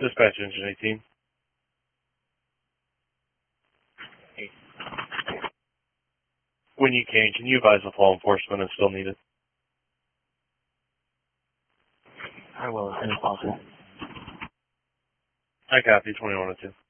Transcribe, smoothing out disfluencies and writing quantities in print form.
Dispatch engine 18. When you can you advise if law enforcement is still needed? I will, as soon as possible. I copy 2102.